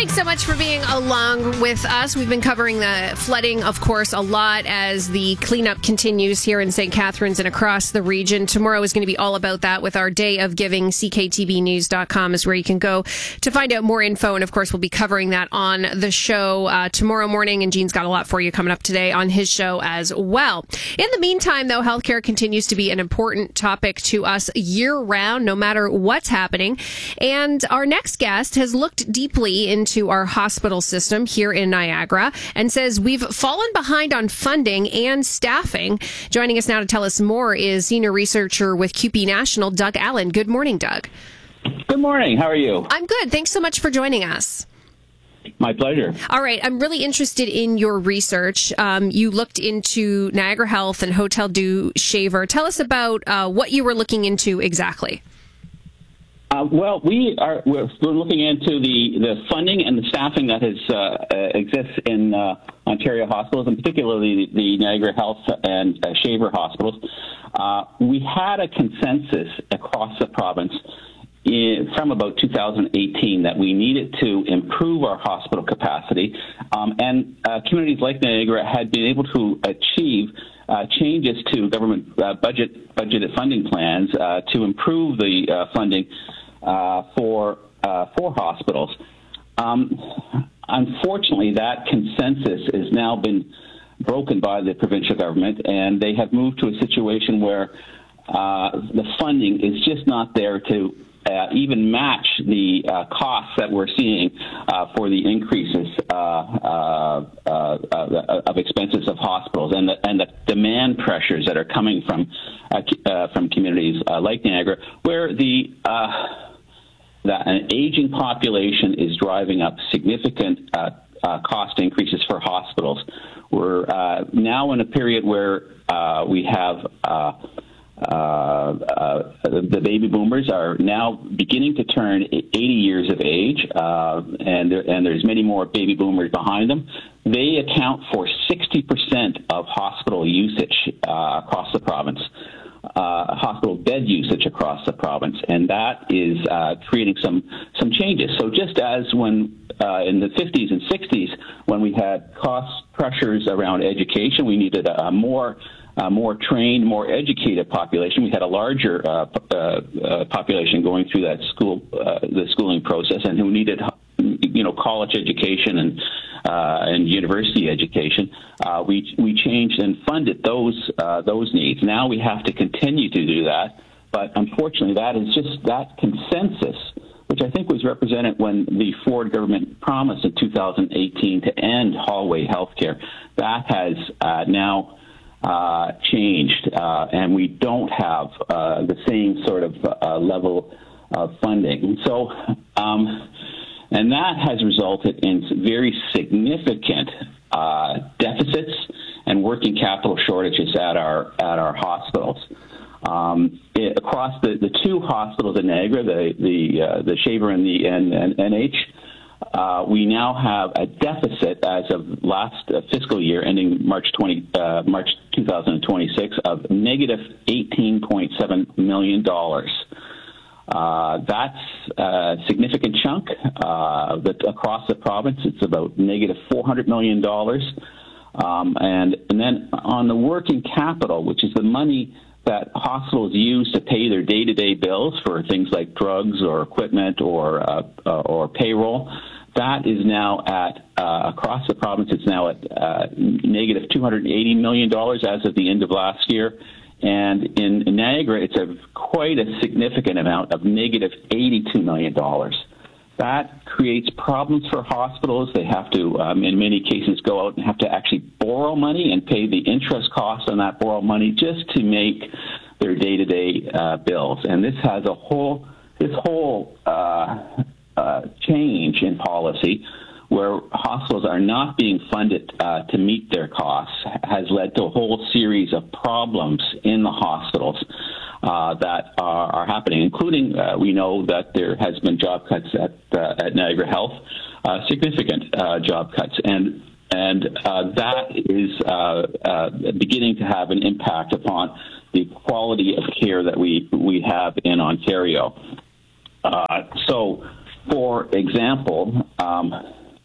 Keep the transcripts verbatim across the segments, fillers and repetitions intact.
Thanks so much for being along with us. We've been covering the flooding, of course, a lot as the cleanup continues here in Saint Catharines and across the region. Tomorrow is going to be all about that with our Day of Giving. C K T B news dot com is where you can go to find out more info. And, of course, we'll be covering that on the show uh, tomorrow morning. And Gene's got a lot for you coming up today on his show as well. In the meantime, though, healthcare continues to be an important topic to us year-round, no matter what's happening. And our next guest has looked deeply into to our hospital system here in Niagara and says we've fallen behind on funding and staffing. Joining us now to tell us more is senior researcher with C U P E National, Doug Allen. Good morning, Doug. Good morning. How are you? I'm good. Thanks so much for joining us. My pleasure. All right. I'm really interested in your research. Um, you looked into Niagara Health and Hotel du Shaver. Tell us about uh, what you were looking into exactly. Uh, well, we are we're, we're looking into the, the funding and the staffing that has uh, uh, exists in uh, Ontario hospitals, and particularly the, the Niagara Health and uh, Shaver hospitals. Uh, we had a consensus across the province in, from about two thousand eighteen that we needed to improve our hospital capacity, um, and uh, communities like Niagara had been able to achieve Uh, changes to government uh, budget budgeted funding plans uh, to improve the uh, funding uh, for uh, for hospitals. Um, unfortunately, that consensus has now been broken by the provincial government, and they have moved to a situation where uh, the funding is just not there to Uh, even match the uh, costs that we're seeing uh, for the increases uh, uh, uh, uh, of expenses of hospitals and the, and the demand pressures that are coming from uh, uh, from communities uh, like Niagara, where the uh, that an aging population is driving up significant uh, uh, cost increases for hospitals. We're uh, now in a period where uh, we have uh, Uh, uh, the baby boomers are now beginning to turn eighty years of age, uh, and, there, and there's many more baby boomers behind them. They account for sixty percent of hospital usage uh, across the province, uh, hospital bed usage across the province, and that is uh, creating some, some changes. So just as when uh, in the fifties and sixties, when we had cost pressures around education, we needed a, a more A more trained, more educated population. We had a larger uh, uh, uh, population going through that school, uh, the schooling process, and who needed, you know, college education and uh, and university education. Uh, we we changed and funded those uh, those needs. Now we have to continue to do that, but unfortunately, that is just that consensus, which I think was represented when the Ford government promised in two thousand eighteen to end hallway healthcare. That has uh, now. Uh, changed, uh, and we don't have uh, the same sort of uh, level of funding. So, um, and that has resulted in very significant uh, deficits and working capital shortages at our at our hospitals. Um, it, across the, the two hospitals in Niagara, the the uh, the Shaver and the and, and N H. Uh, we now have a deficit as of last uh, fiscal year, ending March twenty, uh, March two thousand twenty-six, of negative eighteen point seven million dollars. Uh, that's a significant chunk. Uh, that across the province, it's about negative four hundred million dollars. Um, and, and then on the working capital, which is the money that hospitals use to pay their day-to-day bills for things like drugs or equipment or uh, uh, or payroll, that is now at, uh, across the province, it's now at uh, negative two hundred eighty million dollars as of the end of last year. And in Niagara, it's a quite a significant amount of negative eighty-two million dollars. That creates problems for hospitals. They have to, um, in many cases, go out and have to actually borrow money and pay the interest costs on that borrowed money just to make their day-to-day uh, bills. And this has a whole, this whole uh, uh, change in policy where hospitals are not being funded uh, to meet their costs has led to a whole series of problems in the hospitals uh, that are, are happening, including uh, we know that there has been job cuts at, uh, at Niagara Health, uh, significant uh, job cuts, and and uh, that is uh, uh, beginning to have an impact upon the quality of care that we we have in Ontario. Uh, so For example, um,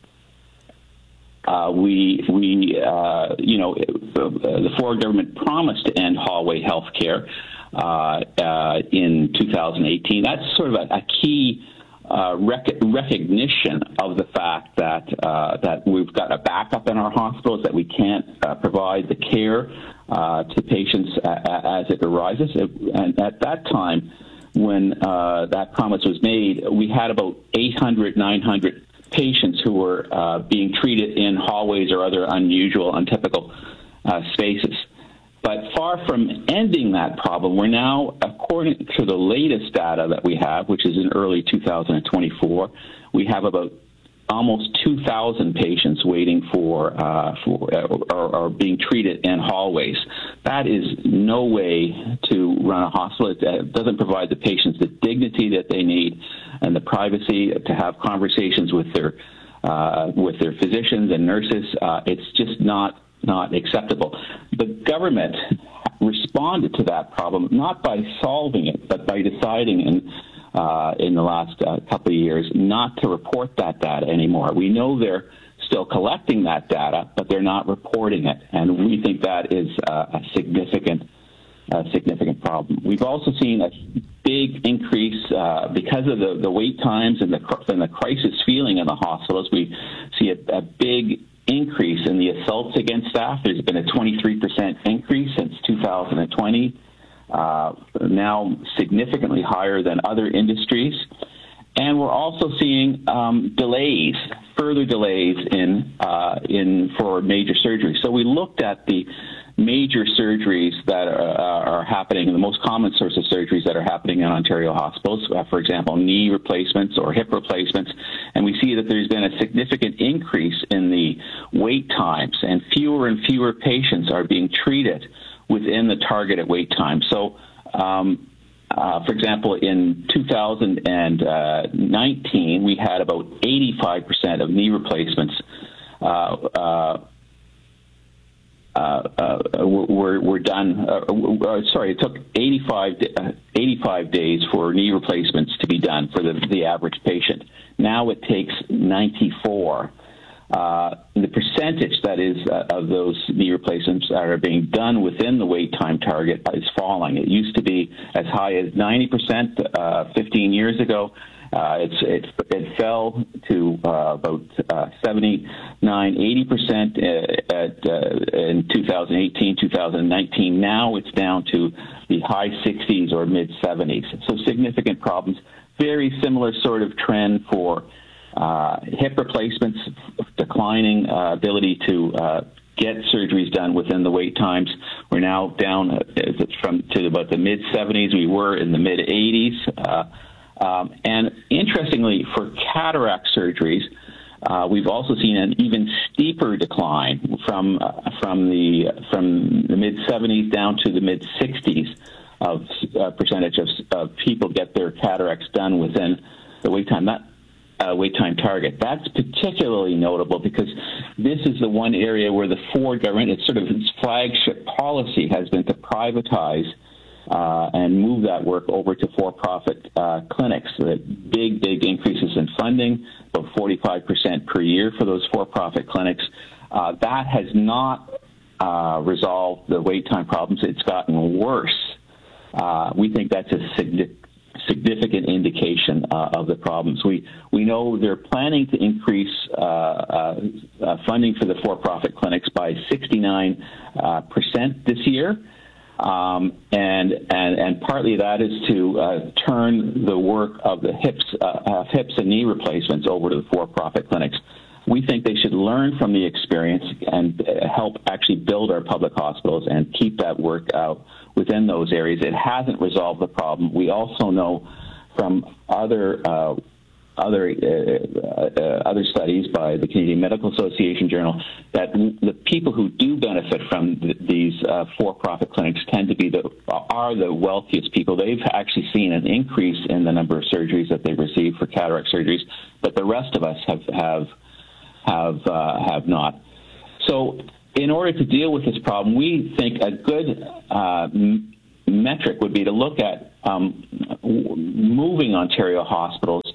uh, we, we uh, you know, the Ford government promised to end hallway health care uh, uh, in two thousand eighteen. That's sort of a, a key uh, rec- recognition of the fact that uh, that we've got a backup in our hospitals, that we can't uh, provide the care uh, to patients a- as it arises. And at that time, when uh, that promise was made, we had about eight hundred, nine hundred patients who were uh, being treated in hallways or other unusual, untypical uh, spaces. But far from ending that problem, we're now, according to the latest data that we have, which is in early two thousand twenty-four, we have about almost two thousand patients waiting for, uh, for uh, or, or being treated in hallways. That is no way to run a hospital. It doesn't provide the patients the dignity that they need and the privacy to have conversations with their uh, with their physicians and nurses. Uh, it's just not not acceptable. The government responded to that problem not by solving it, but by deciding in uh, in the last uh, couple of years not to report that data anymore. We know they're still collecting that data, but they're not reporting it, and we think that is uh, a significant a significant problem. We've also seen a big increase uh, because of the, the wait times and the and the crisis feeling in the hospitals. We see a, a big increase in the assaults against staff. There's been a twenty-three percent increase since two thousand twenty, uh, now significantly higher than other industries. And we're also seeing um, delays, further delays in uh, in for major surgeries. So we looked at the major surgeries that are, are happening, the most common sorts of surgeries that are happening in Ontario hospitals, uh, for example, knee replacements or hip replacements, and we see that there's been a significant increase in the wait times, and fewer and fewer patients are being treated within the targeted wait time. So, um, uh, for example, in two thousand nineteen, we had about eighty-five percent of knee replacements uh, uh, Uh, uh, were, were done, uh, uh, sorry, it took eighty-five, uh, eighty-five days for knee replacements to be done for the, the average patient. Now it takes ninety-four. Uh, the percentage, that is, uh, of those knee replacements that are being done within the wait time target is falling. It used to be as high as ninety percent uh, fifteen years ago. Uh, it's, it, it fell to uh, about uh, seventy-nine, eighty percent at, uh, in two thousand eighteen, two thousand nineteen. Now it's down to the high sixties or mid seventies. So significant problems. Very similar sort of trend for uh, hip replacements, declining uh, ability to uh, get surgeries done within the wait times. We're now down uh, from to about the mid seventies. We were in the mid eighties. Uh, Um, and interestingly, for cataract surgeries, uh, we've also seen an even steeper decline from uh, from the from the mid seventies down to the mid sixties of uh, percentage of, of people get their cataracts done within the wait time that uh, wait time target. That's particularly notable because this is the one area where the Ford government, it's sort of its flagship policy, has been to privatize Uh, and move that work over to for-profit uh, clinics. So that big, big increases in funding, about forty-five percent per year for those for-profit clinics. Uh, that has not uh, resolved the wait time problems. It's gotten worse. Uh, we think that's a significant significant indication uh, of the problems. We we know they're planning to increase uh, uh, uh, funding for the for-profit clinics by sixty-nine percent uh, this year. Um, and, and and partly that is to uh, turn the work of the hips uh, uh, hips and knee replacements over to the for-profit clinics. We think they should learn from the experience and uh, help actually build our public hospitals and keep that work out within those areas. It hasn't resolved the problem. We also know from other uh, other uh, uh, other studies by the Canadian Medical Association Journal that the people who do benefit from th- these uh, for-profit clinics tend to be the are the wealthiest people. They've actually seen an increase in the number of surgeries that they receive for cataract surgeries, but the rest of us have have have uh, have not. So, in order to deal with this problem, we think a good uh, m- metric would be to look at um, moving Ontario hospitals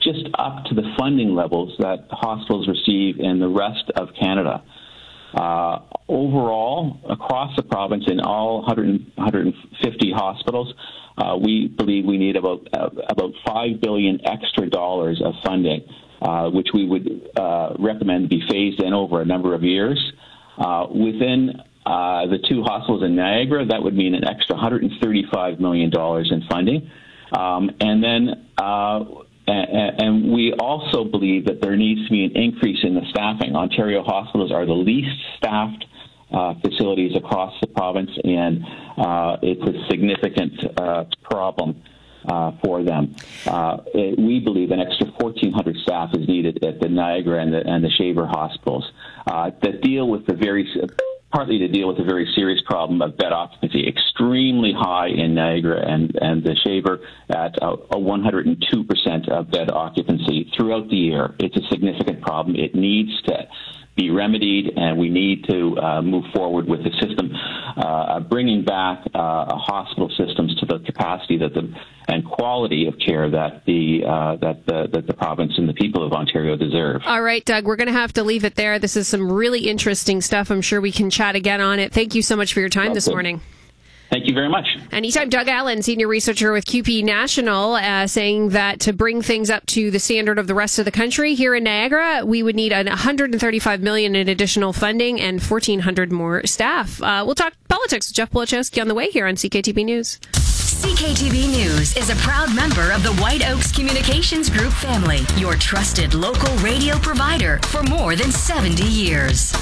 just up to the funding levels that hospitals receive in the rest of Canada. Uh, overall, across the province, in all one hundred, one hundred fifty hospitals, uh, we believe we need about uh, about five billion dollars extra dollars of funding, uh, which we would uh, recommend be phased in over a number of years. Uh, within uh, the two hospitals in Niagara, that would mean an extra one hundred thirty-five million dollars in funding. Um, and then uh, And we also believe that there needs to be an increase in the staffing. Ontario hospitals are the least staffed uh, facilities across the province, and uh, it's a significant uh, problem uh, for them. Uh, it, we believe an extra fourteen hundred staff is needed at the Niagara and the, and the Shaver hospitals uh, that deal with the very partly to deal with a very serious problem of bed occupancy, extremely high in Niagara and, and the Shaver at a, a one hundred two percent of bed occupancy throughout the year. It's a significant problem. It needs to be remedied, and we need to uh, move forward with the system, uh, bringing back uh, hospital systems to the capacity that the and quality of care that the uh, that the that the province and the people of Ontario deserve. All right, Doug, we're going to have to leave it there. This is some really interesting stuff. I'm sure we can chat again on it. Thank you so much for your time well, this good. morning. Thank you very much. Anytime. Doug Allen, senior researcher with Q P National, uh, saying that to bring things up to the standard of the rest of the country here in Niagara, we would need one hundred thirty-five million dollars in additional funding and fourteen hundred more staff. Uh, we'll talk politics with Jeff Polachowski on the way here on C K T B News. C K T B News is a proud member of the White Oaks Communications Group family, your trusted local radio provider for more than seventy years.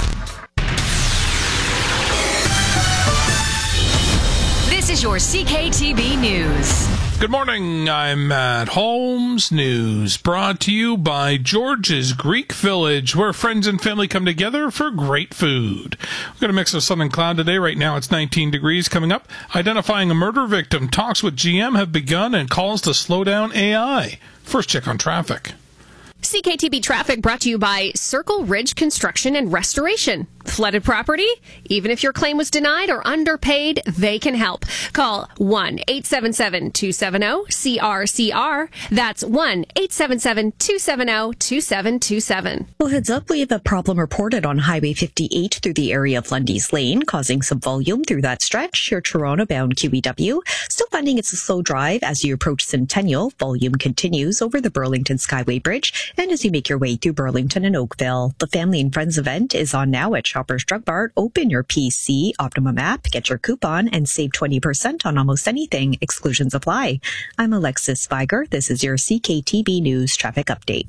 This is your C K T B News. Good morning, I'm Matt Holmes. News brought to you by George's Greek Village, where friends and family come together for great food. We've got a mix of sun and cloud today. Right now it's nineteen degrees. Coming up, identifying a murder victim. Talks with G M have begun and calls to slow down A I. First check on traffic. C K T B Traffic brought to you by Circle Ridge Construction and Restoration. Flooded property? Even if your claim was denied or underpaid, they can help. Call one eight seven seven, two seven zero, C R C R. That's one eight seven seven, two seven zero, two seven two seven. Well, heads up, we have a problem reported on Highway fifty-eight through the area of Lundy's Lane, causing some volume through that stretch. Your Toronto-bound Q E W. Still finding it's a slow drive as you approach Centennial. Volume continues over the Burlington Skyway Bridge and as you make your way through Burlington and Oakville. The Family and Friends event is on now at Shoppers Drug Mart. Open your P C Optimum app, get your coupon, and save twenty percent on almost anything. Exclusions apply. I'm Alexis Spiger. This is your C K T B News Traffic Update.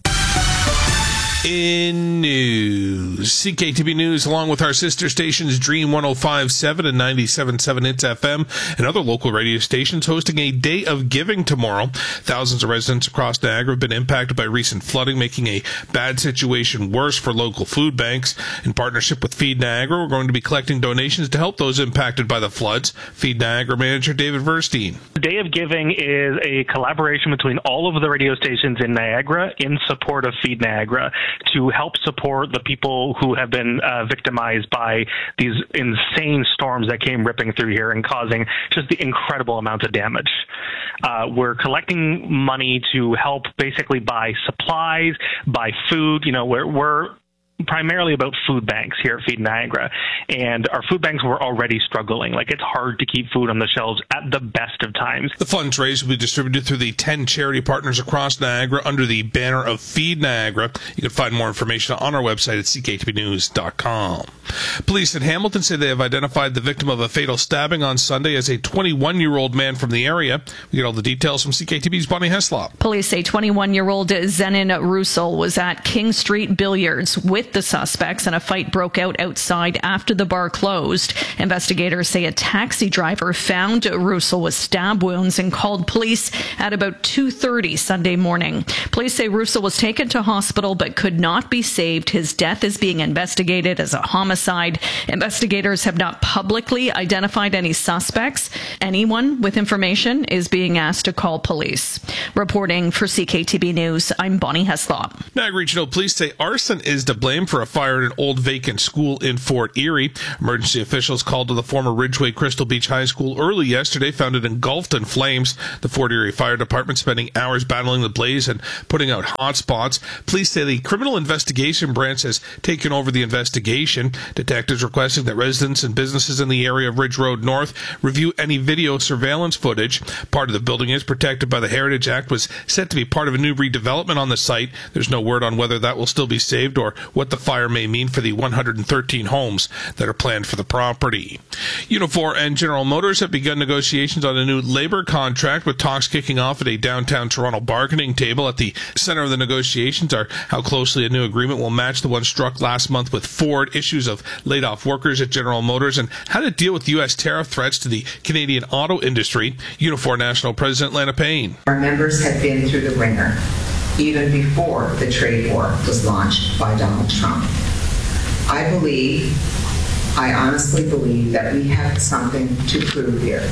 In news, C K T B News, along with our sister stations Dream one oh five point seven and ninety-seven point seven Hits F M and other local radio stations, hosting a Day of Giving tomorrow. Thousands of residents across Niagara have been impacted by recent flooding, making a bad situation worse for local food banks. In partnership with Feed Niagara, we're going to be collecting donations to help those impacted by the floods. Feed Niagara manager David Verstein. Day of Giving is a collaboration between all of the radio stations in Niagara in support of Feed Niagara, to help support the people who have been uh, victimized by these insane storms that came ripping through here and causing just the incredible amount of damage. Uh, we're collecting money to help basically buy supplies, buy food. You know, we're, we're primarily about food banks here at Feed Niagara, and our food banks were already struggling. Like, it's hard to keep food on the shelves at the best of times. The funds raised will be distributed through the ten charity partners across Niagara under the banner of Feed Niagara. You can find more information on our website at c k t b news dot com. Police in Hamilton say they have identified the victim of a fatal stabbing on Sunday as a twenty-one-year-old man from the area. We get all the details from C K T B's Bonnie Heslop. Police say twenty-one-year-old Zenon Russell was at King Street Billiards with the suspects, and a fight broke out outside after the bar closed. Investigators say a taxi driver found Russell with stab wounds and called police at about two thirty Sunday morning. Police say Russell was taken to hospital but could not be saved. His death is being investigated as a homicide. Investigators have not publicly identified any suspects. Anyone with information is being asked to call police. Reporting for C K T B News, I'm Bonnie Heslop. Niagara Regional Police say arson is to blame blamed for a fire at an old vacant school in Fort Erie. Emergency officials called to the former Ridgeway Crystal Beach High School early yesterday, found it engulfed in flames. The Fort Erie Fire Department spending hours battling the blaze and putting out hot spots. Police say the Criminal Investigation Branch has taken over the investigation. Detectives requesting that residents and businesses in the area of Ridge Road North review any video surveillance footage. Part of the building is protected by the Heritage Act, was set to be part of a new redevelopment on the site. There's no word on whether that will still be saved or what the fire may mean for the one hundred thirteen homes that are planned for the property. Unifor and General Motors have begun negotiations on a new labor contract, with talks kicking off at a downtown Toronto bargaining table. At the center of the negotiations are how closely a new agreement will match the one struck last month with Ford, issues of laid-off workers at General Motors, and how to deal with U S tariff threats to the Canadian auto industry. Unifor National President Lana Payne. Our members had been through the ringer even before the trade war was launched by Donald Trump. I believe, I honestly believe that we have something to prove here.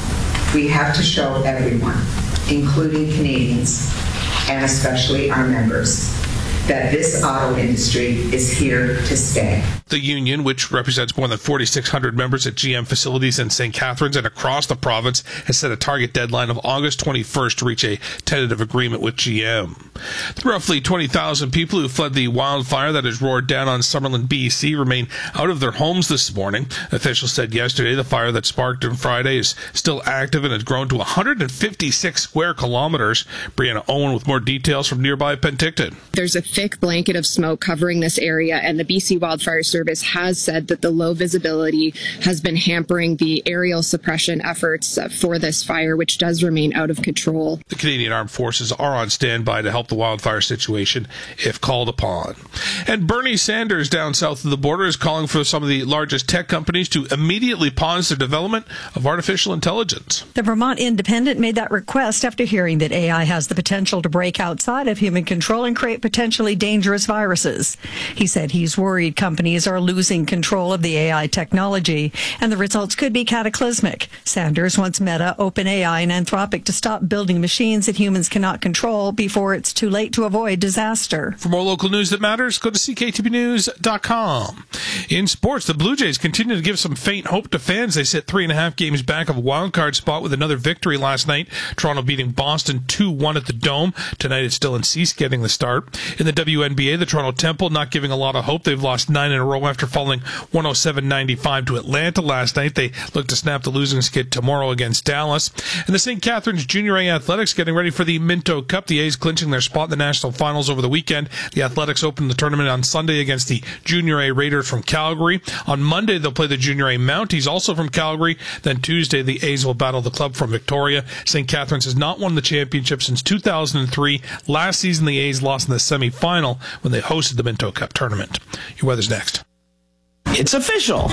We have to show everyone, including Canadians, and especially our members, that this auto industry is here to stay. The union, which represents more than forty-six hundred members at G M facilities in Saint Catharines and across the province, has set a target deadline of August twenty-first to reach a tentative agreement with G M. The roughly twenty thousand people who fled the wildfire that has roared down on Summerland, B C, remain out of their homes this morning. Officials said yesterday the fire that sparked on Friday is still active and has grown to one hundred fifty-six square kilometers. Brianna Owen with more details from nearby Penticton. There's a thick blanket of smoke covering this area, and the B C Wildfire Service has said that the low visibility has been hampering the aerial suppression efforts for this fire, which does remain out of control. The Canadian Armed Forces are on standby to help the wildfire situation if called upon. And Bernie Sanders down south of the border is calling for some of the largest tech companies to immediately pause their development of artificial intelligence. The Vermont Independent made that request after hearing that A I has the potential to break outside of human control and create potentially dangerous viruses. He said he's worried companies are losing control of the A I technology, and the results could be cataclysmic. Sanders wants Meta, OpenAI, and Anthropic to stop building machines that humans cannot control before it's too late to avoid disaster. For more local news that matters, go to C K T B news dot com. In sports, the Blue Jays continue to give some faint hope to fans. They sit three and a half games back of a wild card spot with another victory last night. Toronto beating Boston two one at the Dome. Tonight it's Dylan Cease getting the start. In the W N B A, the Toronto Temple not giving a lot of hope. They've lost nine in a row after falling one oh seven ninety-five to Atlanta last night. They look to snap the losing skid tomorrow against Dallas. And the Saint Catharines Junior A Athletics getting ready for the Minto Cup. The A's clinching their spot in the national finals over the weekend. The Athletics open the tournament on Sunday against the Junior A Raiders from Calgary. On Monday, they'll play the Junior A Mounties, also from Calgary. Then Tuesday, the A's will battle the club from Victoria. Saint Catharines has not won the championship since two thousand three. Last season, the A's lost in the semifinal when they hosted the Minto Cup tournament. Your weather's next. It's official.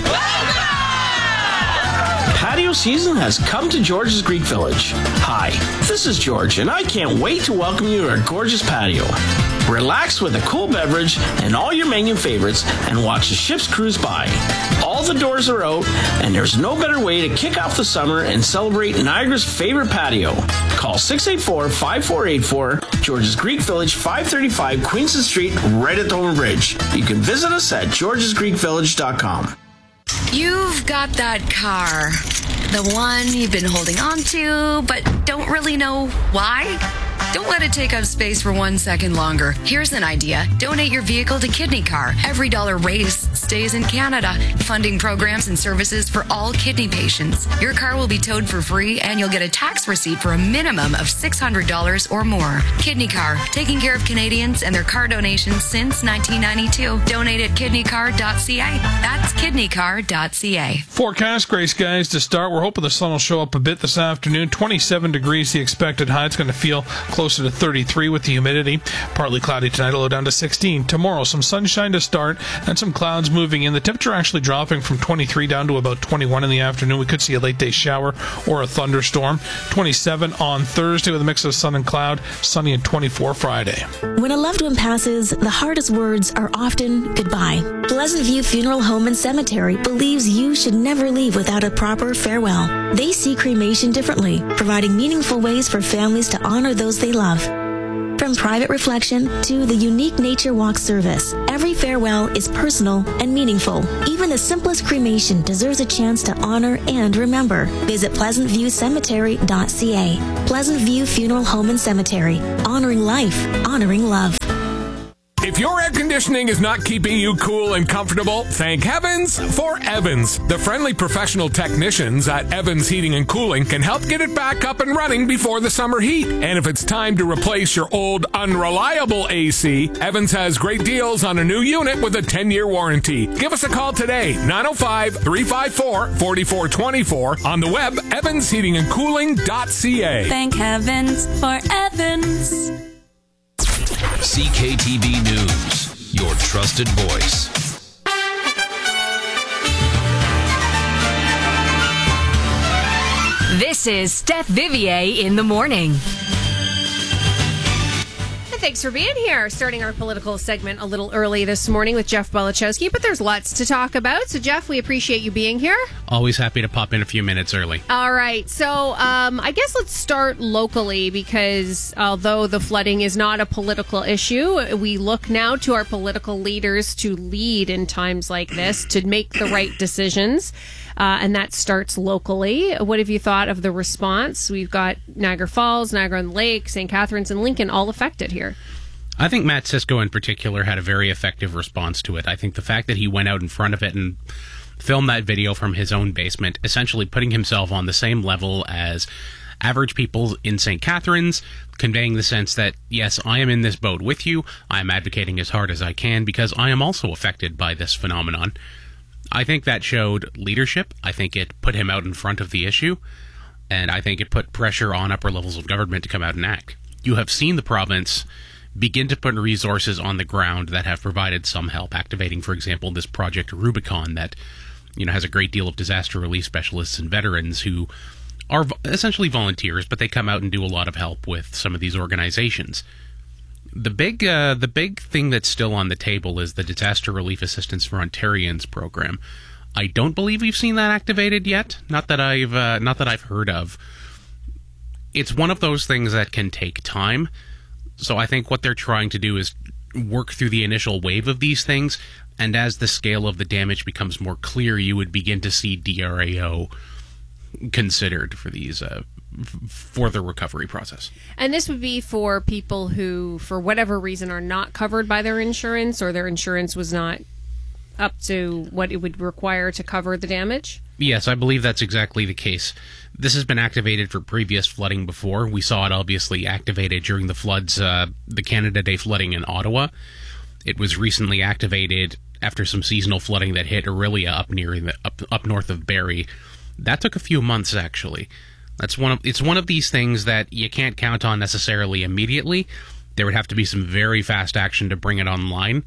Patio season has come to George's Greek Village. Hi, this is George, and I can't wait to welcome you to our gorgeous patio. Relax with a cool beverage and all your menu favorites and watch the ships cruise by. All the doors are out, and there's no better way to kick off the summer and celebrate Niagara's favorite patio. Call six eight four, five four eight four, George's Greek Village, five thirty-five Queenston Street, right at Thornton Bridge. You can visit us at georges greek village dot com. You've got that car, the one you've been holding on to, but don't really know why? Don't let it take up space for one second longer. Here's an idea. Donate your vehicle to Kidney Car. Every dollar raised stays in Canada, funding programs and services for all kidney patients. Your car will be towed for free, and you'll get a tax receipt for a minimum of six hundred dollars or more. Kidney Car, taking care of Canadians and their car donations since nineteen ninety-two. Donate at kidney car dot c a. That's kidney car dot c a. Forecast, gray skies to start. We're hoping the sun will show up a bit this afternoon. twenty-seven degrees the expected high. It's going to feel closer to thirty-three with the humidity. Partly cloudy tonight, low down to sixteen. Tomorrow, some sunshine to start and some clouds moving in. The temperature actually dropping from twenty-three down to about twenty-one in the afternoon. We could see a late day shower or a thunderstorm. twenty-seven on Thursday with a mix of sun and cloud. Sunny and twenty-four Friday. When a loved one passes, the hardest words are often goodbye. Pleasant View Funeral Home and Cemetery believes you should never leave without a proper farewell. They see cremation differently, providing meaningful ways for families to honor those they love. From private reflection to the unique nature walk service, every Every farewell is personal and meaningful. Even the simplest cremation deserves a chance to honor and remember. Visit pleasant view cemetery dot c a. Pleasant View Funeral Home and Cemetery. Honoring life, honoring love. If your air conditioning is not keeping you cool and comfortable, thank heavens for Evans. The friendly professional technicians at Evans Heating and Cooling can help get it back up and running before the summer heat. And if it's time to replace your old, unreliable A C, Evans has great deals on a new unit with a ten-year warranty. Give us a call today, nine oh five, three five four, four four two four, on the web, evans heating and cooling dot c a. Thank heavens for Evans. C K T B News, your trusted voice. This is Steph Vivier in the morning. Thanks for being here. Starting our political segment a little early this morning with Jeff Belichowski, but there's lots to talk about. So, Jeff, we appreciate you being here. Always happy to pop in a few minutes early. All right. So, um, I guess let's start locally because although the flooding is not a political issue, we look now to our political leaders to lead in times like this, to make the right decisions. Uh, and that starts locally. What have you thought of the response? We've got Niagara Falls, Niagara-on-the-Lake, Saint Catharines, and Lincoln all affected here. I think Matt Cisco in particular had a very effective response to it. I think the fact that he went out in front of it and filmed that video from his own basement, essentially putting himself on the same level as average people in Saint Catharines, conveying the sense that, yes, I am in this boat with you. I am advocating as hard as I can because I am also affected by this phenomenon. I think that showed leadership. I think it put him out in front of the issue, and I think it put pressure on upper levels of government to come out and act. You have seen the province begin to put resources on the ground that have provided some help, activating, for example, this Project Rubicon that, you know, has a great deal of disaster relief specialists and veterans who are essentially volunteers, but they come out and do a lot of help with some of these organizations. The big uh, the big thing that's still on the table is the Disaster Relief Assistance for Ontarians program. I don't believe we've seen that activated yet. Not that I've uh, not that I've heard of. It's one of those things that can take time. So I think what they're trying to do is work through the initial wave of these things, and as the scale of the damage becomes more clear, you would begin to see D R A O considered for these uh, for the recovery process. And this would be for people who, for whatever reason, are not covered by their insurance, or their insurance was not up to what it would require to cover the damage? Yes, I believe that's exactly the case. This has been activated for previous flooding before. We saw it obviously activated during the floods, uh, the Canada Day flooding in Ottawa. It was recently activated after some seasonal flooding that hit Orillia up near the, up, up north of Barrie. That took a few months, actually. That's one of it's one of these things that you can't count on necessarily immediately. There would have to be some very fast action to bring it online.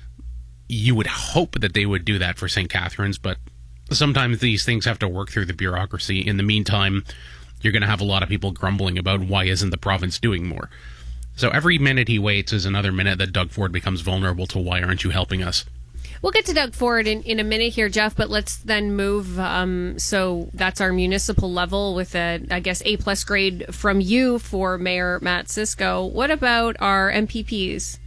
You would hope that they would do that for Saint Catharines, but sometimes these things have to work through the bureaucracy. In the meantime, you're going to have a lot of people grumbling about why isn't the province doing more. So every minute he waits is another minute that Doug Ford becomes vulnerable to why aren't you helping us? We'll get to Doug Ford in, in a minute here, Jeff, but let's then move. Um, so that's our municipal level with a, I guess, A-plus grade from you for Mayor Matt Cisco. What about our M P Ps?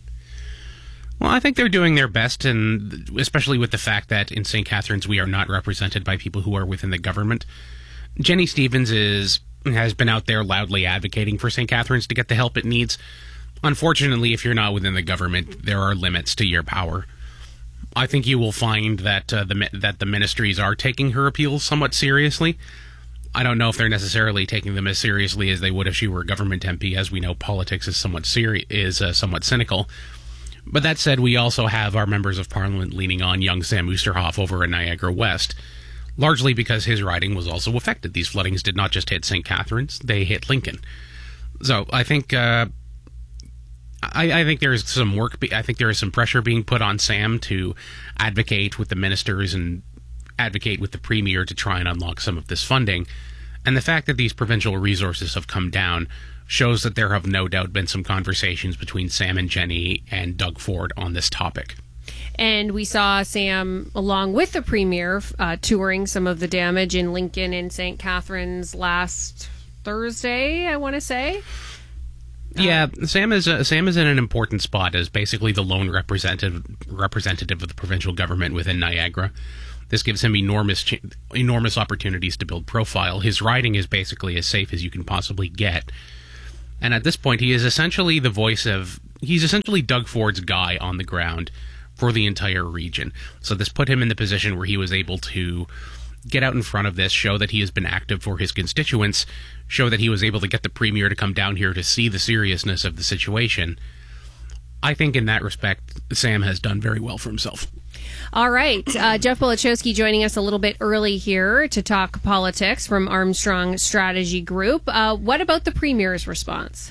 Well, I think they're doing their best, and especially with the fact that in Saint Catharines we are not represented by people who are within the government. Jenny Stevens is has been out there loudly advocating for Saint Catharines to get the help it needs. Unfortunately, if you're not within the government, there are limits to your power. I think you will find that uh, the that the ministries are taking her appeals somewhat seriously. I don't know if they're necessarily taking them as seriously as they would if she were a government M P. As we know, politics is somewhat seri- is uh, somewhat cynical. But that said, we also have our members of parliament leaning on young Sam Oosterhoff over in Niagara West, largely because his riding was also affected. These floodings did not just hit Saint Catharines, they hit Lincoln. So I think uh, I, I think there is some work, be- I think there is some pressure being put on Sam to advocate with the ministers and advocate with the Premier to try and unlock some of this funding. And the fact that these provincial resources have come down shows that there have no doubt been some conversations between Sam and Jenny and Doug Ford on this topic. And we saw Sam, along with the Premier, uh, touring some of the damage in Lincoln and Saint Catharines last Thursday, I want to say. Yeah, Sam is uh, Sam is in an important spot as basically the lone representative representative of the provincial government within Niagara. This gives him enormous ch- enormous opportunities to build profile. His riding is basically as safe as you can possibly get. And at this point, he is essentially the voice of... He's essentially Doug Ford's guy on the ground for the entire region. So this put him in the position where he was able to get out in front of this, show that he has been active for his constituents, show that he was able to get the Premier to come down here to see the seriousness of the situation. I think in that respect, Sam has done very well for himself. All right. Uh, Jeff Bolachowski joining us a little bit early here to talk politics from Armstrong Strategy Group. Uh, what about the Premier's response?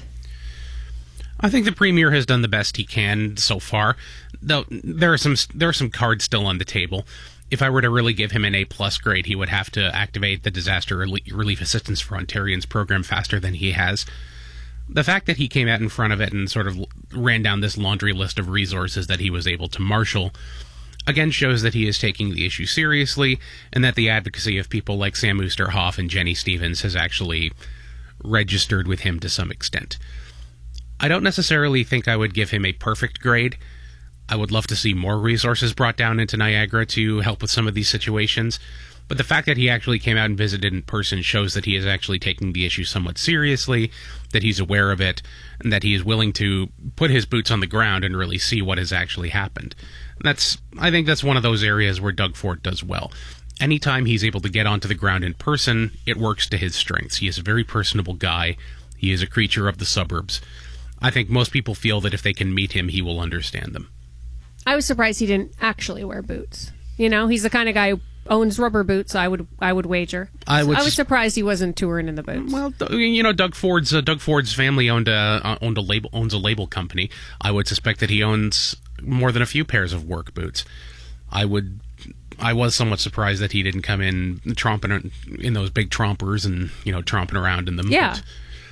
I think the Premier has done the best he can so far. Though there are some there are some cards still on the table. If I were to really give him an A-plus grade, he would have to activate the Disaster Relief Assistance for Ontarians program faster than he has. The fact that he came out in front of it and sort of ran down this laundry list of resources that he was able to marshal, again shows that he is taking the issue seriously, and that the advocacy of people like Sam Oosterhoff and Jenny Stevens has actually registered with him to some extent. I don't necessarily think I would give him a perfect grade. I would love to see more resources brought down into Niagara to help with some of these situations. But the fact that he actually came out and visited in person shows that he is actually taking the issue somewhat seriously, that he's aware of it, and that he is willing to put his boots on the ground and really see what has actually happened. That's, I think that's one of those areas where Doug Ford does well. Anytime he's able to get onto the ground in person, it works to his strengths. He is a very personable guy. He is a creature of the suburbs. I think most people feel that if they can meet him, he will understand them. I was surprised he didn't actually wear boots. You know, he's the kind of guy who owns rubber boots, I would I would wager. I, would I was surprised he wasn't touring in the boots. Well, you know, Doug Ford's uh, Doug Ford's family owned a owned a label owns a label company. I would suspect that he owns more than a few pairs of work boots. I would I was somewhat surprised that he didn't come in tromping in those big trompers and, you know, tromping around in them. Yeah. But,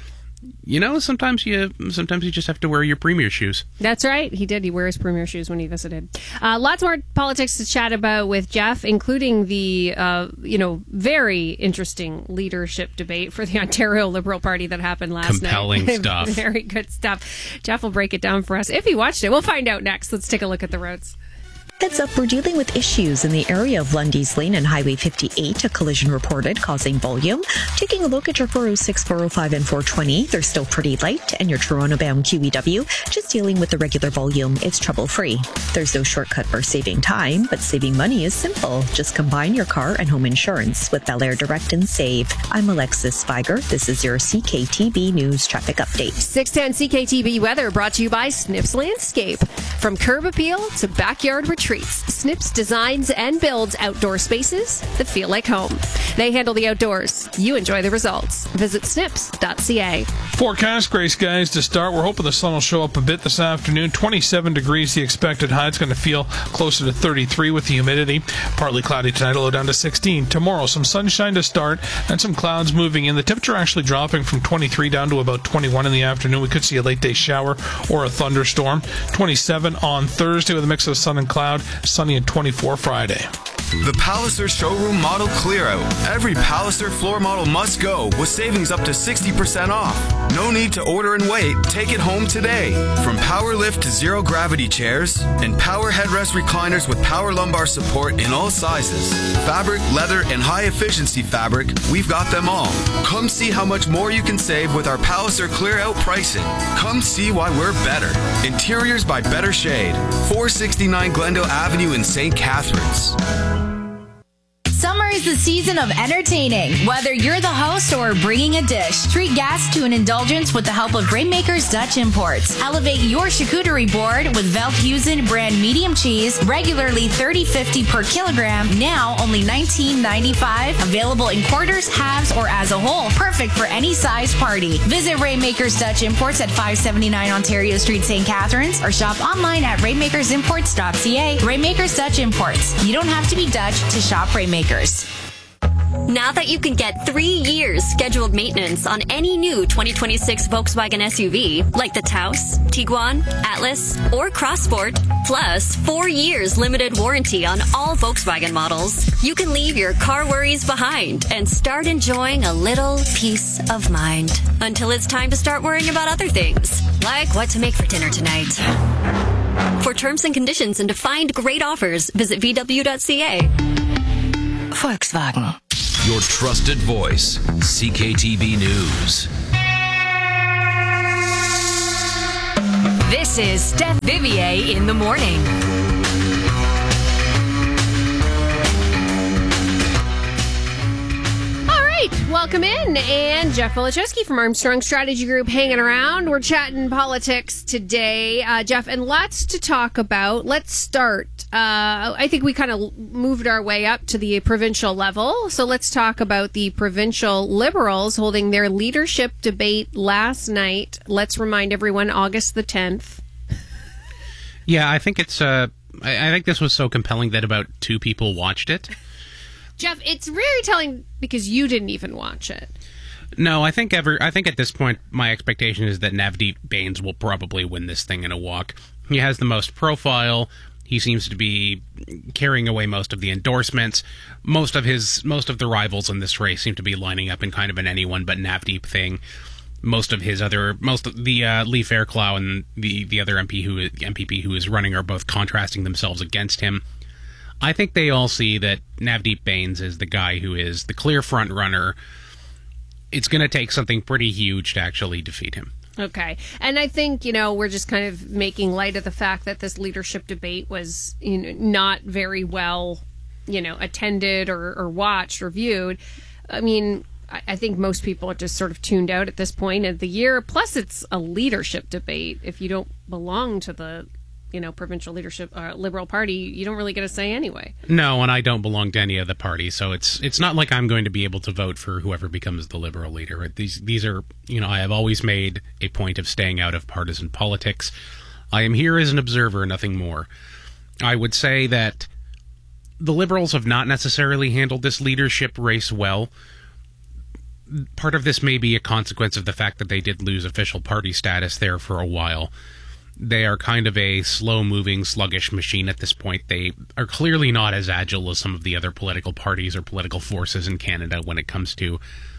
you know, sometimes you sometimes you just have to wear your Premier shoes. That's right. He did. He wear his Premier shoes when he visited. Uh, lots more politics to chat about with Jeff, including the, uh, you know, very interesting leadership debate for the Ontario Liberal Party that happened last Compelling night. stuff. Very good stuff. Jeff will break it down for us. If he watched it, we'll find out next. Let's take a look at the roads. Heads up, we're dealing with issues in the area of Lundy's Lane and Highway fifty-eight. A collision reported causing volume. Taking a look at your four oh six, four oh five, and four twenty. They're still pretty light. And your Toronto-bound Q E W, just dealing with the regular volume. It's trouble-free. There's no shortcut for saving time, but saving money is simple. Just combine your car and home insurance with Bel Air Direct and Save. I'm Alexis Spiger. This is your C K T B News Traffic Update. six ten C K T B weather brought to you by Snips Landscape. From curb appeal to backyard retreats, Snips designs and builds outdoor spaces that feel like home. They handle the outdoors. You enjoy the results. Visit snips dot c a. Forecast, gray skies to start. We're hoping the sun will show up a bit this afternoon. twenty-seven degrees the expected high. It's going to feel closer to thirty-three with the humidity. Partly cloudy tonight, low down to sixteen. Tomorrow, some sunshine to start and some clouds moving in. The temperature actually dropping from twenty-three down to about twenty-one in the afternoon. We could see a late day shower or a thunderstorm. twenty-seven on Thursday with a mix of sun and cloud. Sunny and twenty-four Friday. The Palliser Showroom Model Clear Out. Every Palliser floor model must go with savings up to sixty percent off. No need to order and wait. Take it home today. From power lift to zero gravity chairs and power headrest recliners with power lumbar support in all sizes. Fabric, leather, and high efficiency fabric, we've got them all. Come see how much more you can save with our Palliser Clear Out pricing. Come see why we're better. Interiors by Better Shade. four sixty-nine Glendale Avenue in Saint Catharines. Summer is the season of entertaining. Whether you're the host or bringing a dish, treat guests to an indulgence with the help of Rainmakers Dutch Imports. Elevate your charcuterie board with Veldhuizen brand medium cheese, regularly thirty fifty per kilogram, now only nineteen ninety-five. Available in quarters, halves, or as a whole. Perfect for any size party. Visit Rainmakers Dutch Imports at five seventy-nine Ontario Street, Saint Catharines, or shop online at rainmakers imports dot c a. Rainmakers Dutch Imports. You don't have to be Dutch to shop Rainmakers. Now that you can get three years scheduled maintenance on any new twenty twenty-six Volkswagen S U V, like the Taos, Tiguan, Atlas, or Crossport, plus four years limited warranty on all Volkswagen models, you can leave your car worries behind and start enjoying a little peace of mind. Until it's time to start worrying about other things, like what to make for dinner tonight. For terms and conditions and to find great offers, visit v w dot c a. Volkswagen. Your trusted voice, C K T V News. This is Steph Vivier in the morning. Welcome in, and Jeff Woloszewski from Armstrong Strategy Group hanging around. We're chatting politics today, uh, Jeff, and lots to talk about. Let's start. Uh, I think we kind of moved our way up to the provincial level, so let's talk about the provincial Liberals holding their leadership debate last night. Let's remind everyone, August the tenth. Yeah, I think it's. Uh, I, I think this was so compelling that about two people watched it. Jeff, it's really telling because you didn't even watch it. No, I think ever. I think at this point, my expectation is that Navdeep Bains will probably win this thing in a walk. He has the most profile. He seems to be carrying away most of the endorsements. Most of his, most of the rivals in this race seem to be lining up in kind of an anyone but Navdeep thing. Most of his other, most of the uh, Lee Fairclough and the the other M P who M P P who is running are both contrasting themselves against him. I think they all see that Navdeep Bains is the guy who is the clear front runner. It's going to take something pretty huge to actually defeat him. Okay. And I think, you know, we're just kind of making light of the fact that this leadership debate was, you know, not very well, you know, attended or, or watched or viewed. I mean, I, I think most people are just sort of tuned out at this point of the year. Plus, it's a leadership debate. If you don't belong to the you know, provincial leadership, uh, Liberal Party, you don't really get a say anyway. No, and I don't belong to any of the parties, so it's it's not like I'm going to be able to vote for whoever becomes the Liberal leader. These these are, you know, I have always made a point of staying out of partisan politics. I am here as an observer, nothing more. I would say that the Liberals have not necessarily handled this leadership race well. Part of this may be a consequence of the fact that they did lose official party status there for a while. They are kind of a slow-moving, sluggish machine at this point. They are clearly not as agile as some of the other political parties or political forces in Canada when it comes to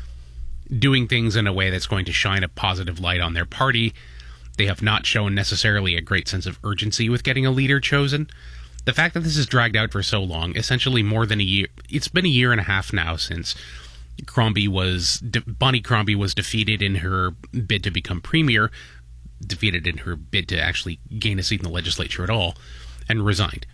doing things in a way that's going to shine a positive light on their party. They have not shown necessarily a great sense of urgency with getting a leader chosen. The fact that this has dragged out for so long, essentially more than a year, it's been a year and a half now since Crombie was, Bonnie Crombie was defeated in her bid to become premier, defeated in her bid to actually gain a seat in the legislature at all, and resigned.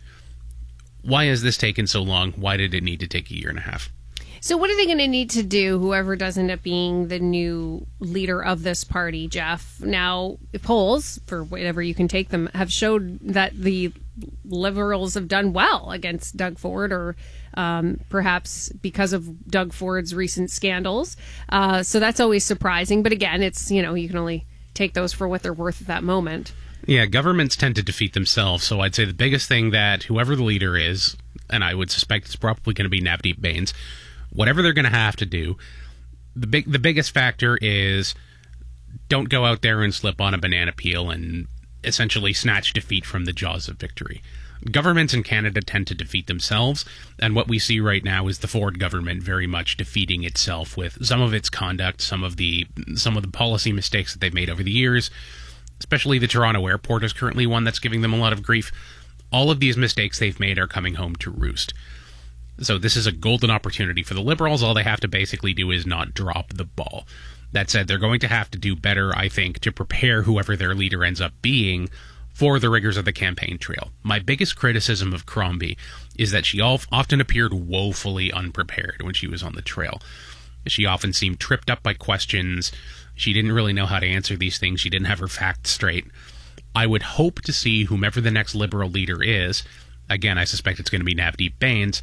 Why has this taken so long? Why did it need to take a year and a half? So what are they going to need to do, whoever does end up being the new leader of this party, Jeff? Now, polls, for whatever you can take them, have showed that the Liberals have done well against Doug Ford, or um, perhaps because of Doug Ford's recent scandals. Uh, so that's always surprising. But again, it's, you know, you can only take those for what they're worth at that moment. Yeah, governments tend to defeat themselves, so I'd say the biggest thing that whoever the leader is, and I would suspect it's probably going to be Navdeep Bains, whatever they're going to have to do, the big the biggest factor is don't go out there and slip on a banana peel and essentially snatch defeat from the jaws of victory. Governments in Canada tend to defeat themselves, and what we see right now is the Ford government very much defeating itself with some of its conduct, some of the some of the policy mistakes that they've made over the years, especially the Toronto airport is currently one that's giving them a lot of grief. All of these mistakes they've made are coming home to roost. So this is a golden opportunity for the Liberals. All they have to basically do is not drop the ball. That said, they're going to have to do better, I think, to prepare whoever their leader ends up being for the rigors of the campaign trail. My biggest criticism of Crombie is that she often appeared woefully unprepared when she was on the trail. She often seemed tripped up by questions. She didn't really know how to answer these things. She didn't have her facts straight. I would hope to see whomever the next Liberal leader is, again, I suspect it's going to be Navdeep Bains,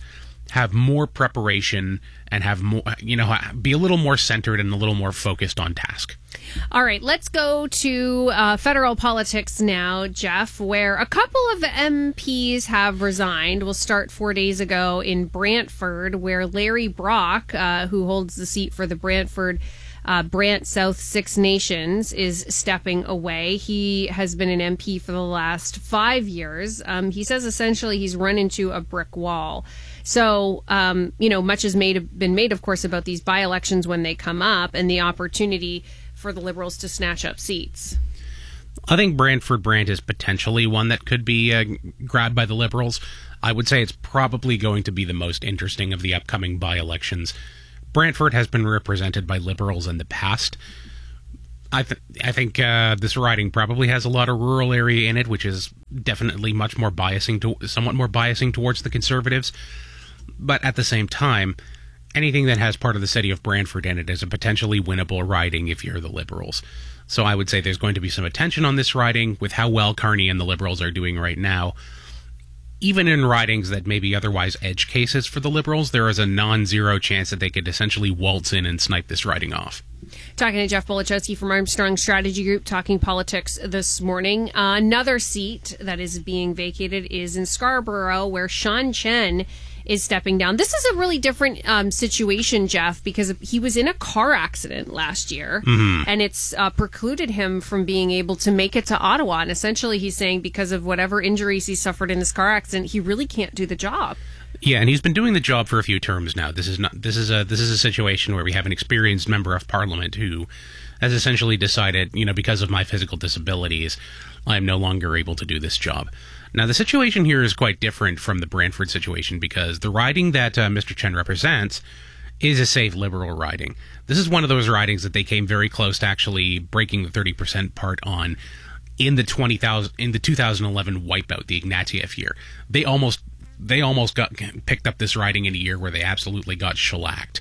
have more preparation and have more, you know, be a little more centered and a little more focused on task. All right, let's go to uh, federal politics now, Jeff, where a couple of M Ps have resigned. We'll start four days ago in Brantford, where Larry Brock, uh, who holds the seat for the Brantford uh, Brant South Six Nations, is stepping away. He has been an M P for the last five years. Um, he says essentially he's run into a brick wall. So, um, you know, much has made been made, of course, about these by-elections when they come up and the opportunity for the Liberals to snatch up seats. I think Brantford Brant is potentially one that could be uh, grabbed by the Liberals. I would say it's probably going to be the most interesting of the upcoming by-elections. Brantford has been represented by Liberals in the past. I, th- I think uh, this riding probably has a lot of rural area in it, which is definitely much more biasing to somewhat more biasing towards the Conservatives. But at the same time, anything that has part of the city of Brantford in it is a potentially winnable riding if you're the Liberals. So I would say there's going to be some attention on this riding with how well Carney and the Liberals are doing right now. Even in ridings that may be otherwise edge cases for the Liberals, there is a non-zero chance that they could essentially waltz in and snipe this riding off. Talking to Jeff Bolichowski from Armstrong Strategy Group, talking politics this morning. Uh, another seat that is being vacated is in Scarborough, where Sean Chen is stepping down. This is a really different um, situation, Jeff, because he was in a car accident last year, mm-hmm. and it's uh, precluded him from being able to make it to Ottawa. And essentially, he's saying because of whatever injuries he suffered in this car accident, he really can't do the job. Yeah, and he's been doing the job for a few terms now. This is not. This is a. This is a situation where we have an experienced member of Parliament who has essentially decided, you know, because of my physical disabilities, I am no longer able to do this job. Now, the situation here is quite different from the Brantford situation because the riding that uh, Mister Chen represents is a safe Liberal riding. This is one of those ridings that they came very close to actually breaking the thirty percent part on in the twenty thousand in the two thousand eleven wipeout, the Ignatieff year. They almost they almost got picked up this riding in a year where they absolutely got shellacked.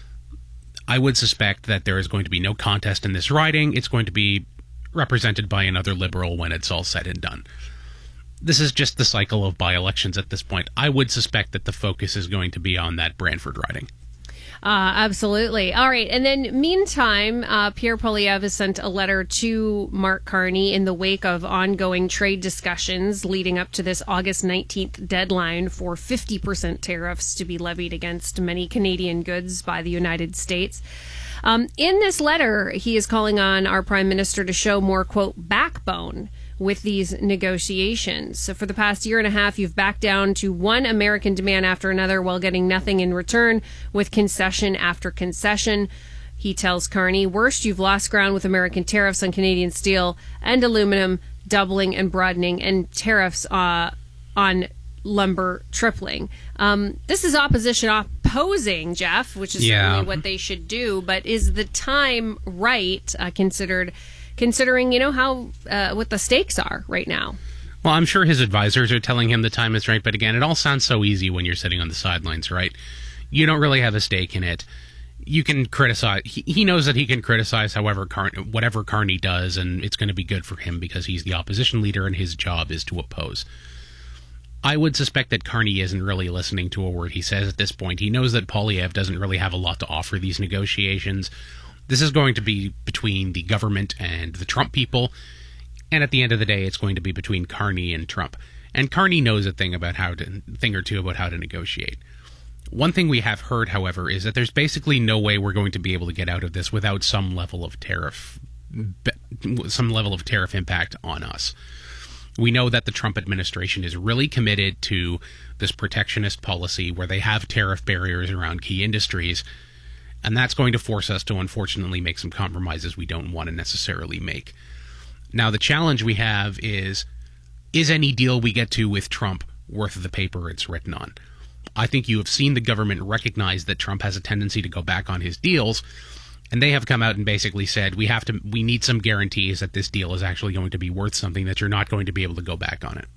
I would suspect that there is going to be no contest in this riding. It's going to be represented by another Liberal when it's all said and done. This is just the cycle of by-elections at this point. I would suspect that the focus is going to be on that Brantford riding. Uh, absolutely. All right. And then meantime, uh, Pierre Poilievre has sent a letter to Mark Carney in the wake of ongoing trade discussions leading up to this August nineteenth deadline for fifty percent tariffs to be levied against many Canadian goods by the United States. Um, in this letter, he is calling on our Prime Minister to show more, quote, backbone with these negotiations. So for the past year and a half, you've backed down to one American demand after another while getting nothing in return with concession after concession. He tells Carney, worst, you've lost ground with American tariffs on Canadian steel and aluminum doubling and broadening, and tariffs uh, on lumber tripling. Um, this is opposition opposing, Jeff, which is yeah. certainly what they should do. But is the time right, uh, considered considering, you know, how uh, what the stakes are right now? Well, I'm sure his advisors are telling him the time is right. But again, it all sounds so easy when you're sitting on the sidelines, right? You don't really have a stake in it. You can criticize. He, he knows that he can criticize however Car- whatever Carney does, and it's going to be good for him because he's the opposition leader and his job is to oppose. I would suspect that Carney isn't really listening to a word he says at this point. He knows that Poilievre doesn't really have a lot to offer these negotiations. This is going to be between the government and the Trump people, and at the end of the day, it's going to be between Carney and Trump. And Carney knows a thing about how to, thing or two about how to negotiate. One thing we have heard, however, is that there's basically no way we're going to be able to get out of this without some level of tariff, some level of tariff impact on us. We know that the Trump administration is really committed to this protectionist policy where they have tariff barriers around key industries, and that's going to force us to unfortunately make some compromises we don't want to necessarily make. Now, the challenge we have is, is any deal we get to with Trump worth the paper it's written on? I think you have seen the government recognize that Trump has a tendency to go back on his deals, and they have come out and basically said, we have to, we need some guarantees that this deal is actually going to be worth something, that you're not going to be able to go back on it.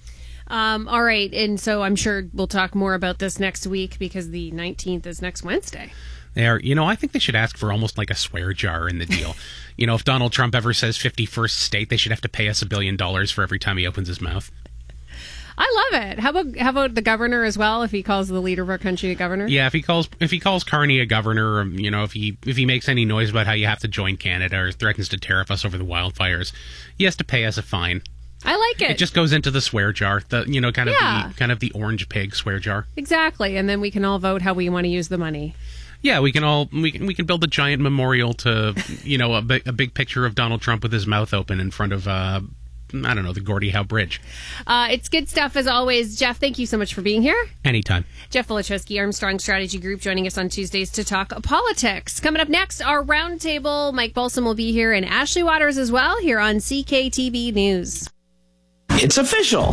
Um, all right, and so I'm sure we'll talk more about this next week because the nineteenth is next Wednesday. They are, you know, I think they should ask for almost like a swear jar in the deal. You know, if Donald Trump ever says fifty-first state, they should have to pay us a billion dollars for every time he opens his mouth. I love it. How about how about the governor as well? If he calls the leader of our country a governor, yeah. If he calls if he calls Carney a governor, um, you know, if he if he makes any noise about how you have to join Canada or threatens to tariff us over the wildfires, he has to pay us a fine. I like it. It just goes into the swear jar, the you know, kind of Yeah. the kind of the orange pig swear jar. Exactly, and then we can all vote how we want to use the money. Yeah, we can all we can we can build a giant memorial to you know a big, a big picture of Donald Trump with his mouth open in front of uh, I don't know the Gordie Howe Bridge. Uh, it's good stuff as always, Jeff. Thank you so much for being here. Anytime. Jeff Wilichowski, Armstrong Strategy Group, joining us on Tuesdays to talk politics. Coming up next, our roundtable. Mike Bolson will be here, and Ashley Waters as well here on C K T B News. It's official.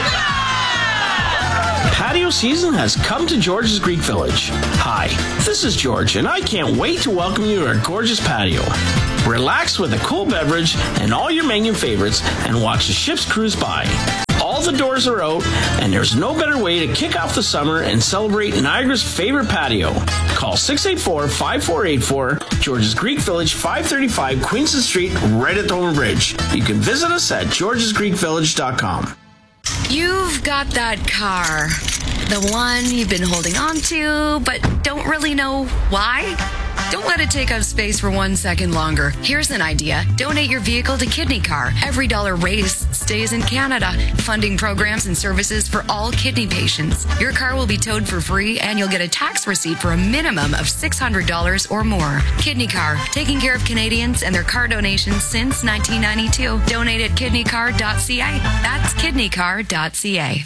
Patio season has come to George's Greek Village. Hi, this is George, and I can't wait to welcome you to our gorgeous patio. Relax with a cool beverage and all your menu favorites and watch the ships cruise by. All the doors are out, and there's no better way to kick off the summer and celebrate Niagara's favorite patio. Call six eight four, five four eight four, George's Greek Village, five thirty-five Queenston Street, right at Thornton Bridge. You can visit us at georges greek village dot com. You've got that car. The one you've been holding on to, but don't really know why? Don't let it take up space for one second longer. Here's an idea. Donate your vehicle to Kidney Car. Every dollar raised stays in Canada, funding programs and services for all kidney patients. Your car will be towed for free, and you'll get a tax receipt for a minimum of six hundred dollars or more. Kidney Car, taking care of Canadians and their car donations since nineteen ninety-two. Donate at kidney car dot c a. That's kidney car dot c a.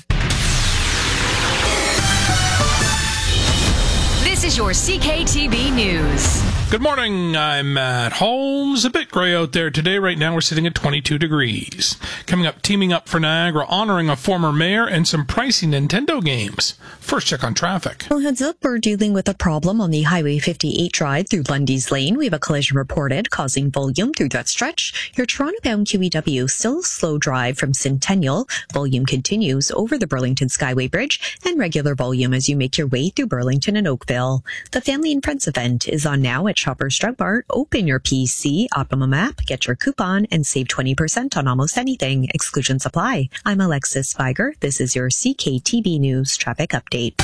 This is your C K T B News. Good morning, I'm Matt Holmes. A bit gray out there today. Right now we're sitting at twenty-two degrees. Coming up, Teaming Up for Niagara, honoring a former mayor, and some pricey Nintendo games. First check on traffic. Well, heads up, we're dealing with a problem on the Highway fifty-eight drive through Lundy's Lane. We have a collision reported causing volume through that stretch. Your Toronto-bound Q E W still slow drive from Centennial. Volume continues over the Burlington Skyway Bridge, and regular volume as you make your way through Burlington and Oakville. The Family and Friends event is on now at Shoppers Drug Mart. Open your P C Optimum app, get your coupon, and save twenty percent on almost anything. Exclusions apply. I'm Alexis Spiger. This is your C K T B News traffic update.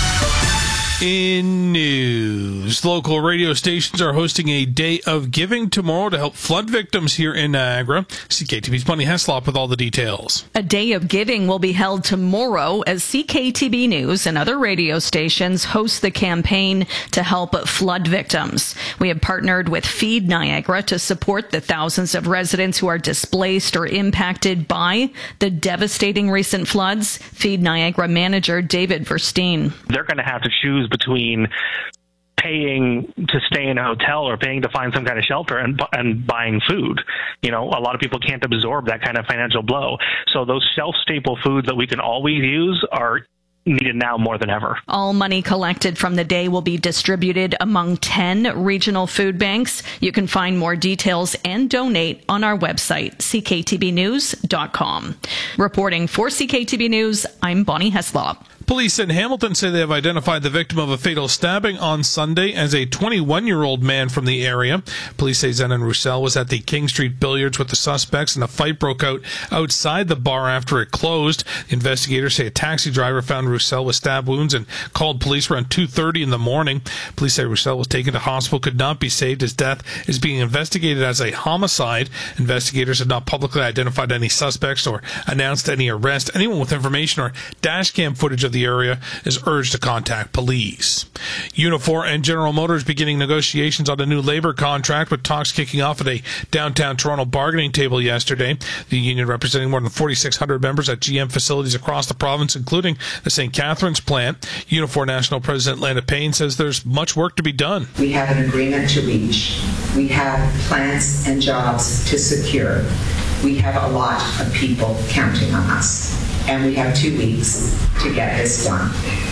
In news, local radio stations are hosting a day of giving tomorrow to help flood victims here in Niagara. C K T V's Bonnie Heslop with all the details. A day of giving will be held tomorrow as C K T B News and other radio stations host the campaign to help flood victims. We have partnered with Feed Niagara to support the thousands of residents who are displaced or impacted by the devastating recent floods. Feed Niagara manager David Verstein. They're going to have to choose between paying to stay in a hotel or paying to find some kind of shelter and and buying food. You know, a lot of people can't absorb that kind of financial blow. So those shelf-staple foods that we can always use are needed now more than ever. All money collected from the day will be distributed among ten regional food banks. You can find more details and donate on our website, c k t b news dot com. Reporting for C K T B News, I'm Bonnie Heslop. Police in Hamilton say they have identified the victim of a fatal stabbing on Sunday as a twenty-one-year-old man from the area. Police say Zenon Roussel was at the King Street Billiards with the suspects, and a fight broke out outside the bar after it closed. The investigators say a taxi driver found Roussel with stab wounds and called police around two thirty in the morning. Police say Roussel was taken to hospital, could not be saved. His death is being investigated as a homicide. Investigators have not publicly identified any suspects or announced any arrest. Anyone with information or dash cam footage of the area is urged to contact police. Unifor and General Motors beginning negotiations on a new labor contract, with talks kicking off at a downtown Toronto bargaining table yesterday. The union, representing more than forty-six hundred members at G M facilities across the province, including the Saint Catharines plant. Unifor National President Lana Payne says there's much work to be done. We have an agreement to reach. We have plants and jobs to secure. We have a lot of people counting on us. And we have two weeks to get this done.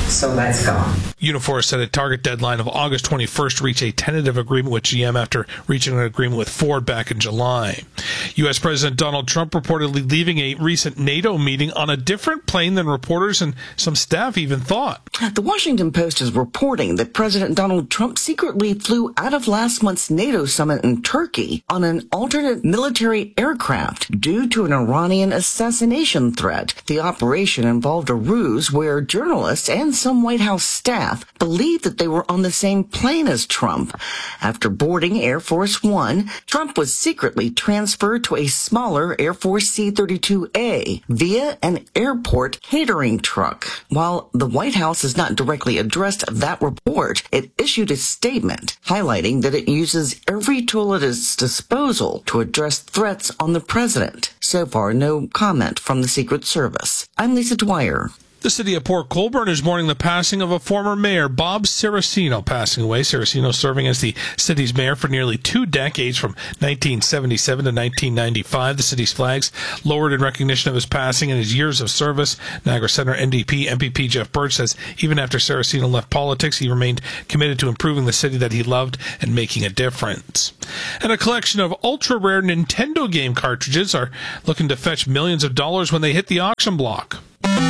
So let's go. Unifor set a target deadline of August twenty-first to reach a tentative agreement with G M after reaching an agreement with Ford back in July. U S President Donald Trump reportedly leaving a recent NATO meeting on a different plane than reporters and some staff even thought. The Washington Post is reporting that President Donald Trump secretly flew out of last month's NATO summit in Turkey on an alternate military aircraft due to an Iranian assassination threat. The operation involved a ruse where journalists and some White House staff believed that they were on the same plane as Trump. After boarding Air Force One, Trump was secretly transferred to a smaller Air Force C thirty-two A via an airport catering truck. While the White House has not directly addressed that report, it issued a statement highlighting that it uses every tool at its disposal to address threats on the president. So far, no comment from the Secret Service. I'm Lisa Dwyer. The city of Port Colborne is mourning the passing of a former mayor, Bob Saraceno, passing away. Saraceno serving as the city's mayor for nearly two decades from nineteen seventy-seven to nineteen ninety-five. The city's flags lowered in recognition of his passing and his years of service. Niagara Centre N D P M P P Jeff Birch says even after Saraceno left politics, he remained committed to improving the city that he loved and making a difference. And a collection of ultra-rare Nintendo game cartridges are looking to fetch millions of dollars when they hit the auction block.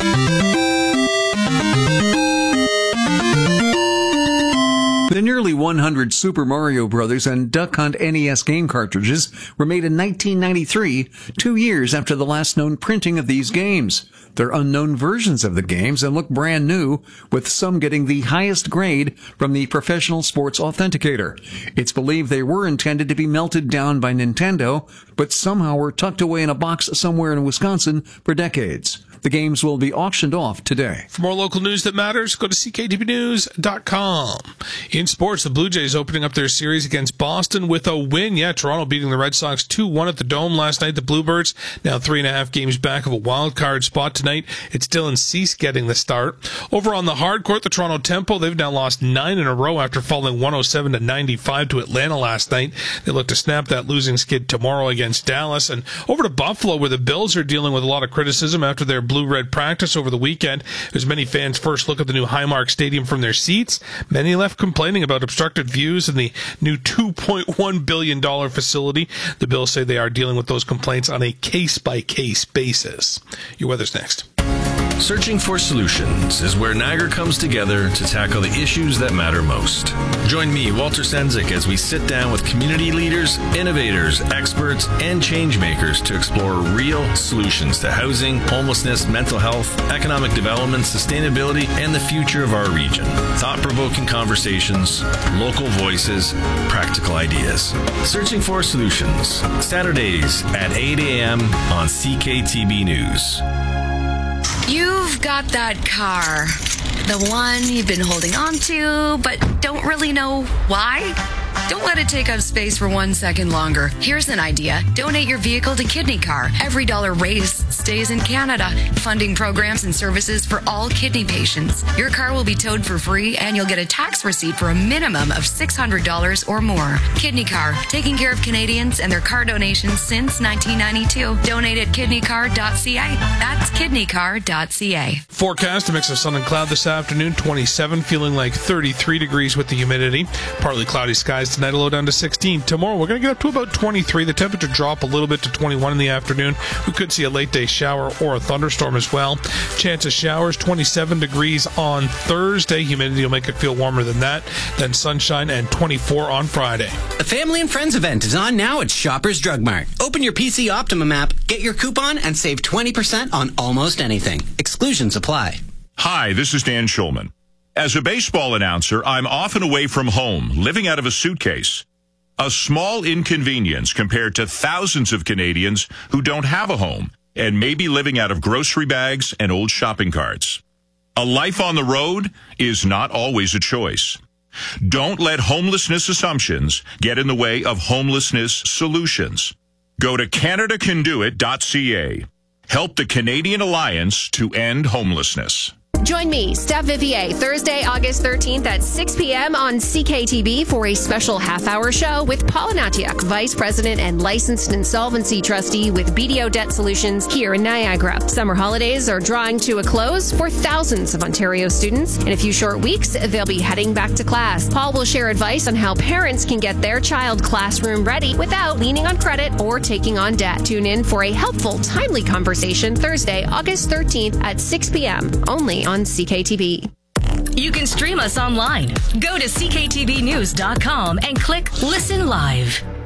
The nearly one hundred Super Mario Bros. And Duck Hunt N E S game cartridges were made in nineteen ninety-three, two years after the last known printing of these games. They're unknown versions of the games and look brand new, with some getting the highest grade from the Professional Sports Authenticator. It's believed they were intended to be melted down by Nintendo, but somehow were tucked away in a box somewhere in Wisconsin for decades. The games will be auctioned off today. For more local news that matters, go to C K T V news dot com. In sports, the Blue Jays opening up their series against Boston with a win. Yeah, Toronto beating the Red Sox two one at the Dome last night. The Bluebirds now three and a half games back of a wild card spot tonight. It's Dylan Cease getting the start. Over on the hard court, the Toronto Tempo, they've now lost nine in a row after falling one oh seven to ninety-five to Atlanta last night. They look to snap that losing skid tomorrow against Dallas. And over to Buffalo, where the Bills are dealing with a lot of criticism after their Blue-Red practice over the weekend. As many fans first look at the new Highmark Stadium from their seats, many left complaining about obstructed views in the new two point one billion dollars facility. The Bills say they are dealing with those complaints on a case-by-case basis. Your weather's next. Searching for Solutions is where Niagara comes together to tackle the issues that matter most. Join me, Walter Senzik, as we sit down with community leaders, innovators, experts, and change makers to explore real solutions to housing, homelessness, mental health, economic development, sustainability, and the future of our region. Thought-provoking conversations, local voices, practical ideas. Searching for Solutions, Saturdays at eight a.m. on C K T B News. You've got that car. The one you've been holding on to, but don't really know why? Don't let it take up space for one second longer. Here's an idea. Donate your vehicle to Kidney Car. Every dollar raised stays in Canada, funding programs and services for all kidney patients. Your car will be towed for free, and you'll get a tax receipt for a minimum of six hundred dollars or more. Kidney Car, taking care of Canadians and their car donations since nineteen ninety-two. Donate at kidney car dot c a. That's kidney car dot c a. Forecast, a mix of sun and cloud this afternoon, twenty-seven, feeling like thirty-three degrees with the humidity. Partly cloudy skies tonight, a low down to sixteen. Tomorrow, we're going to get up to about twenty-three. The temperature drop a little bit to twenty-one in the afternoon. We could see a late day shower or a thunderstorm as well. Chance of showers, twenty-seven degrees on Thursday. Humidity will make it feel warmer than that. Then sunshine and twenty-four on Friday. The Family and Friends event is on now at Shoppers Drug Mart. Open your P C Optimum app, get your coupon, and save twenty percent on almost anything. Exclusions apply. Hi, this is Dan Schulman. As a baseball announcer, I'm often away from home, living out of a suitcase. A small inconvenience compared to thousands of Canadians who don't have a home and may be living out of grocery bags and old shopping carts. A life on the road is not always a choice. Don't let homelessness assumptions get in the way of homelessness solutions. Go to canada can do it dot c a. Help the Canadian Alliance to End Homelessness. Join me, Steph Vivier, Thursday, August thirteenth at six p.m. on C K T V for a special half-hour show with Paula Natiuk, Vice President and Licensed Insolvency Trustee with B D O Debt Solutions here in Niagara. Summer holidays are drawing to a close for thousands of Ontario students. In a few short weeks, they'll be heading back to class. Paul will share advice on how parents can get their child classroom ready without leaning on credit or taking on debt. Tune in for a helpful, timely conversation Thursday, August thirteenth at six p.m. only on C K T V. You can stream us online. Go to C K T V news dot com and click Listen Live.